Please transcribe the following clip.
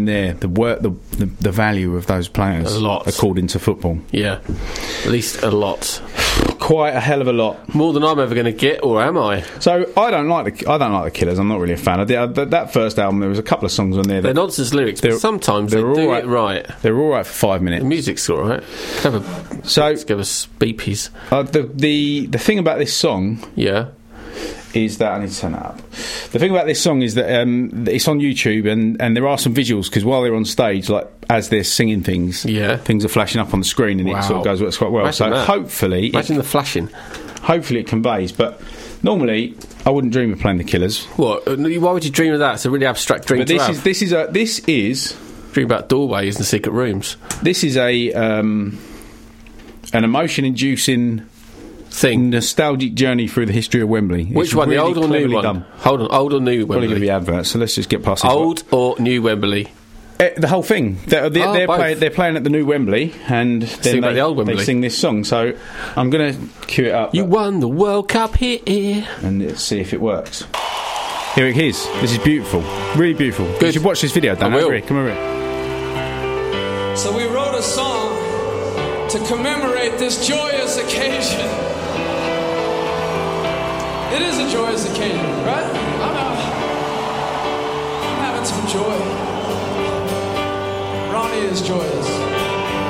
in there, the value of those players, A lot. according to football. Yeah, at least a lot. Quite a hell of a lot. More than I'm ever going to get, or am I? So I don't like the Killers. I'm not really a fan of that first album. There was a couple of songs on there. They're nonsense lyrics, but sometimes they do it right. They're all right for 5 minutes. The music's all right. Let's give us beepies. The thing about this song, yeah, is that I need to turn that up. The thing about this song is that it's on YouTube and there are some visuals, because while they're on stage, like as they're singing things, things are flashing up on the screen, and it sort of goes quite well. Imagine that. Hopefully, imagine the flashing. Hopefully it conveys, but normally I wouldn't dream of playing the Killers. What? Why would you dream of that? It's a really abstract dream. But this is dream about doorways and secret rooms. This is an emotion-inducing thing, nostalgic journey through the history of Wembley. Which one, the old or new one? Done. Hold on, old or new Wembley? Probably going to be adverts, so let's just get past it. Old or new Wembley? The whole thing. They're playing at the new Wembley, and then the old Wembley. They sing this song. So I'm going to cue it up. You won the World Cup here, and let's see if it works. Here it is. This is beautiful, really beautiful. Good. You should watch this video, Dan. I will. Over here. Come over here. So we wrote a song to commemorate this joyous occasion. It is a joyous occasion, right? I'm having some joy. Ronnie is joyous.